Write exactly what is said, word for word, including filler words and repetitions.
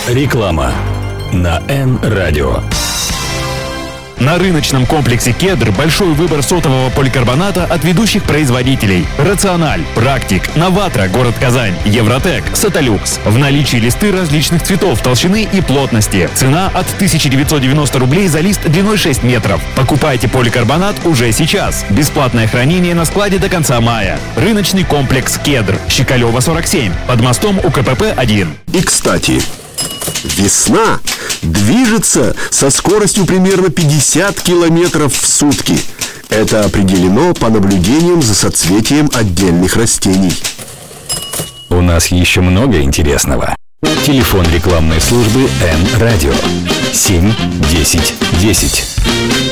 Реклама на Н-радио. На рыночном комплексе «Кедр» большой выбор сотового поликарбоната от ведущих производителей: «Рациональ», «Практик», «Новатра», город Казань, «Евротек», «Саталюкс». В наличии листы различных цветов, толщины и плотности. Цена от тысяча девятьсот девяносто рублей за лист длиной шесть метров. Покупайте поликарбонат уже сейчас. Бесплатное хранение на складе до конца мая. Рыночный комплекс «Кедр», Щекалева, сорок семь, под мостом У К П П один. И, кстати, весна движется со скоростью примерно пятьдесят километров в сутки. Это определено по наблюдениям за соцветием отдельных растений. У нас еще много интересного. Телефон рекламной службы Н-радио семь десять десять.